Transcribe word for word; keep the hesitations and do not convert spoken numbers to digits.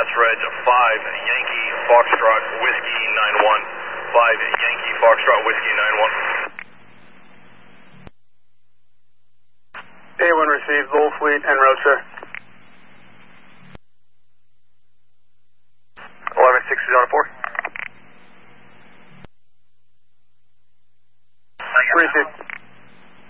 That's Reg five Yankee Foxtrot Whiskey nine one. five Yankee Foxtrot Whiskey nine one. A one received, Bull Fleet en route, sir. eleven sixty zone four.